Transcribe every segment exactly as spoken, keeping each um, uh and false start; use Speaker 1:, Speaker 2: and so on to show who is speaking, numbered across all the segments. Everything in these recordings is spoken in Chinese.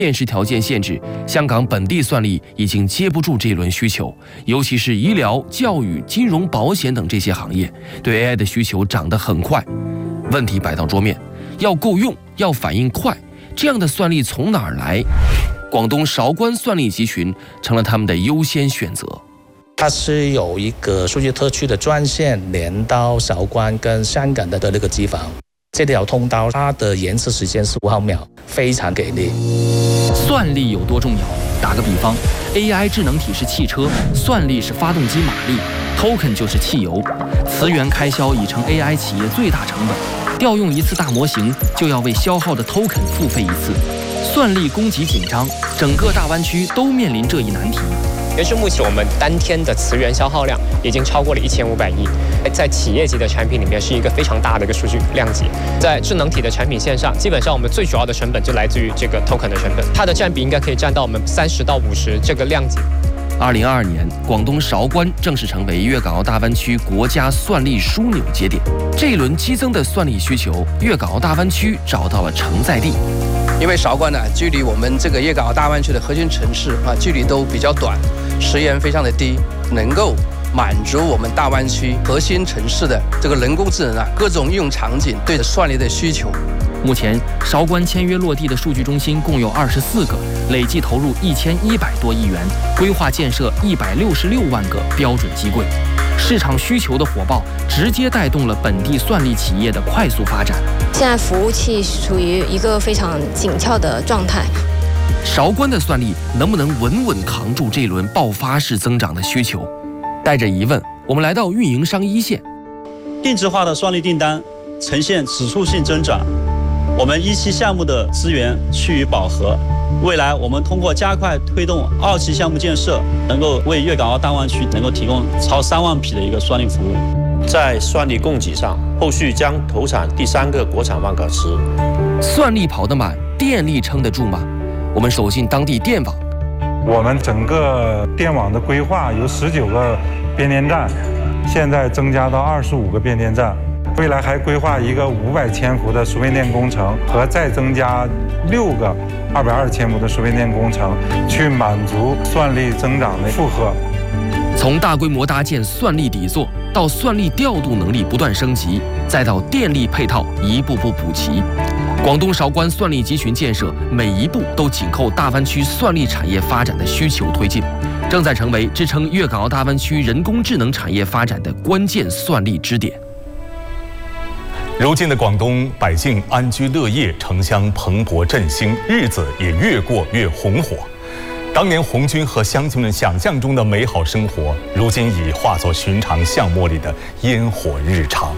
Speaker 1: 现实条件限制，香港本地算力已经接不住这一轮需求，尤其是医疗、教育、金融、保险等这些行业，对 A I 的需求涨得很快。问题摆到桌面，要够用，要反应快，这样的算力从哪儿来？广东韶关算力集群成了他们的优先选择。
Speaker 2: 它是有一个数据特区的专线连到韶关跟香港的那个机房。这条通道它的延迟时间十五毫秒，非常给力。
Speaker 3: 算力有多重要？打个比方 ，A I 智能体是汽车，算力是发动机马力 ，token 就是汽油。磁源开销已成 A I 企业最大成本，调用一次大模型就要为消耗的 token 付费一次。算力供给紧张，整个大湾区都面临这一难题。
Speaker 4: 截至目前，我们单天的磁源消耗量已经超过了一千五百亿，在企业级的产品里面是一个非常大的一个数据量级。在智能体的产品线上，基本上我们最主要的成本就来自于这个 token 的成本，它的占比应该可以占到我们三十到五十这个量级。
Speaker 1: 二零二二年，广东韶关正式成为粤港澳大湾区国家算力枢纽节点。这一轮激增的算力需求，粤港澳大湾区找到了承载地。
Speaker 5: 因为韶关呢，距离我们这个粤港澳大湾区的核心城市啊，距离都比较短，时延非常的低，能够满足我们大湾区核心城市的这个人工智能啊各种应用场景对算力的需求。
Speaker 3: 目前，韶关签约落地的数据中心共有二十四个，累计投入一千一百多亿元，规划建设一百六十六万个标准机柜。市场需求的火爆，直接带动了本地算力企业的快速发展。
Speaker 6: 现在服务器处于一个非常紧俏的状态。
Speaker 1: 韶关的算力能不能稳稳扛住这轮爆发式增长的需求？带着疑问，我们来到运营商一线。
Speaker 7: 定制化的算力订单呈现指数性增长。我们一期项目的资源趋于饱和，未来我们通过加快推动二期项目建设，能够为粤港澳大湾区能够提供超三万匹的一个算力服务。
Speaker 8: 在算力供给上，后续将投产第三个国产万卡池。
Speaker 1: 算力跑得满，电力撑得住吗？我们走进当地电网。
Speaker 9: 我们整个电网的规划由十九个变电站，现在增加到二十五个变电站。未来还规划一个五百千伏的输变电工程和再增加六个二百二十千伏的输变电工程，去满足算力增长的负荷。
Speaker 1: 从大规模搭建算力底座，到算力调度能力不断升级，再到电力配套一步步补齐，广东韶关算力集群建设每一步都紧扣大湾区算力产业发展的需求推进，正在成为支撑粤港澳大湾区人工智能产业发展的关键算力支点。
Speaker 10: 如今的广东百姓安居乐业，城乡蓬勃振兴，日子也越过越红火。当年红军和乡亲们想象中的美好生活，如今已化作寻常巷陌里的烟火日常。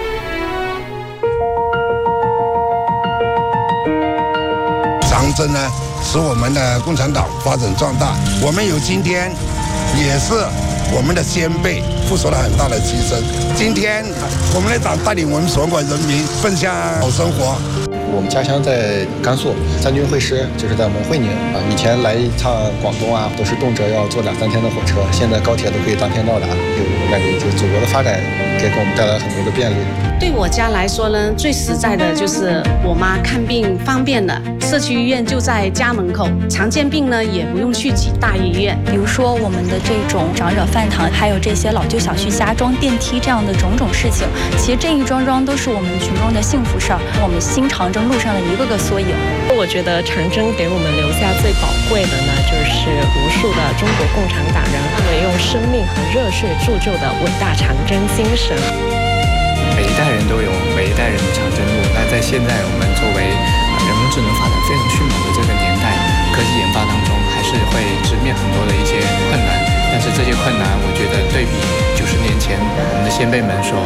Speaker 11: 长征呢，使我们的共产党发展壮大。我们有今天，也是我们的先辈付出了很大的牺牲。今天，我们的党带领我们所有人民奔向好生活。
Speaker 12: 我们家乡在甘肃，三军会师就是在我们会宁啊。以前来一趟广东啊，都是动辄要坐两三天的火车，现在高铁都可以当天到达。就我感觉，就祖国的发展给给我们带来很多的便利。
Speaker 13: 对我家来说呢，最实在的就是我妈看病方便了，社区医院就在家门口，常见病呢也不用去几大医院。
Speaker 14: 比如说我们的这种长者饭堂，还有这些老旧小区加装电梯这样的种种事情，其实这一桩桩都是我们群众的幸福事儿，我们新长征路上的一个个缩影。
Speaker 15: 我觉得长征给我们留下最宝贵的呢，就是无数的中国共产党人他们用生命和热血铸就的伟大长征精神。
Speaker 16: 每一代人都有每一代人的长征路。那在现在我们作为人工智能发展非常迅猛的这个年代，科技研发当中还是会直面很多的一些困难。但是这些困难，我觉得对比九十年前我们的先辈们所